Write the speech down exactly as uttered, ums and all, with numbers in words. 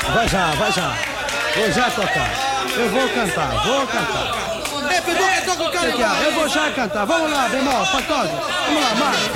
Vai já, vai já. Vou já tocar. Eu vou cantar, vou cantar. É, Pedro, que toca o cara. Eu vou já cantar. Vamos lá, bemol, pacode. Vamos lá, Mário.